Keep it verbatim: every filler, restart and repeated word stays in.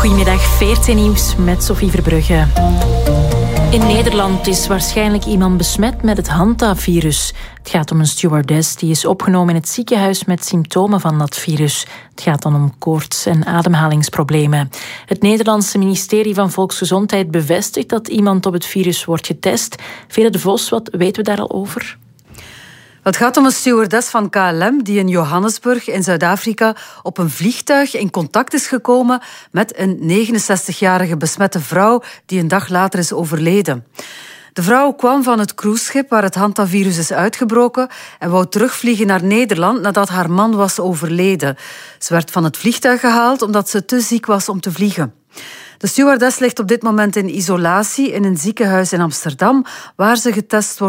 Goedemiddag, veertien nieuws met Sophie Verbrugge. In Nederland is waarschijnlijk iemand besmet met het Hanta-virus. Het gaat om een stewardess die is opgenomen in het ziekenhuis met symptomen van dat virus. Het gaat dan om koorts en ademhalingsproblemen. Het Nederlandse ministerie van Volksgezondheid bevestigt dat iemand op het virus wordt getest. Vera de Vos, wat weten we daar al over? Het gaat om een stewardess van K L M die in Johannesburg in Zuid-Afrika op een vliegtuig in contact is gekomen met een negenenzestigjarige besmette vrouw die een dag later is overleden. De vrouw kwam van het cruiseschip waar het Hanta-virus is uitgebroken en wou terugvliegen naar Nederland nadat haar man was overleden. Ze werd van het vliegtuig gehaald omdat ze te ziek was om te vliegen. De stewardess ligt op dit moment in isolatie in een ziekenhuis in Amsterdam waar ze getest wordt